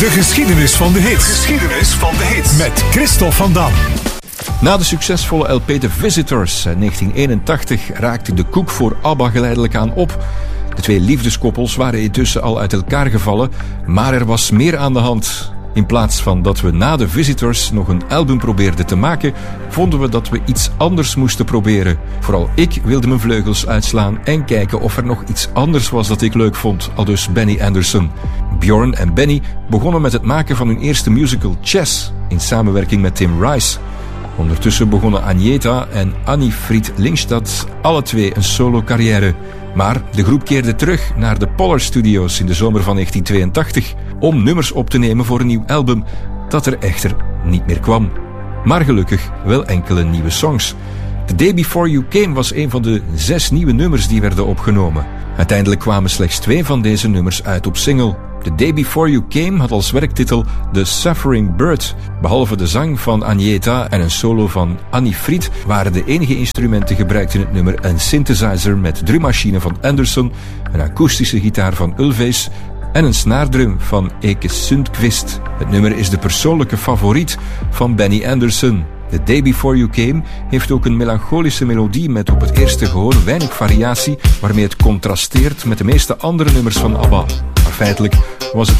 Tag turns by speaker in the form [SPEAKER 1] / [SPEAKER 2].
[SPEAKER 1] De geschiedenis van de hits. Geschiedenis van de hits. Met Christophe van Dam.
[SPEAKER 2] Na de succesvolle LP The Visitors uit 1981 raakte de koek voor ABBA geleidelijk aan op. De twee liefdeskoppels waren intussen al uit elkaar gevallen, maar er was meer aan de hand. In plaats van dat we na The Visitors nog een album probeerden te maken, vonden we dat we iets anders moesten proberen. Vooral ik wilde mijn vleugels uitslaan en kijken of er nog iets anders was dat ik leuk vond, aldus Benny Andersson. Bjorn en Benny begonnen met het maken van hun eerste musical Chess in samenwerking met Tim Rice. Ondertussen begonnen Agneta en Annie-Fried Lingstad alle twee een solo-carrière. Maar de groep keerde terug naar de Polar Studios in de zomer van 1982 om nummers op te nemen voor een nieuw album dat er echter niet meer kwam. Maar gelukkig wel enkele nieuwe songs. The Day Before You Came was een van de 6 nieuwe nummers die werden opgenomen. Uiteindelijk kwamen slechts 2 van deze nummers uit op single. The Day Before You Came had als werktitel The Suffering Bird. Behalve de zang van Agneta en een solo van Annie Fried waren de enige instrumenten gebruikt in het nummer een synthesizer met drummachine van Andersson, een akoestische gitaar van Ulvaeus en een snaardrum van Eke Sundqvist. Het nummer is de persoonlijke favoriet van Benny Andersson. The Day Before You Came heeft ook een melancholische melodie met op het eerste gehoor weinig variatie, waarmee het contrasteert met de meeste andere nummers van ABBA. Maar feitelijk was het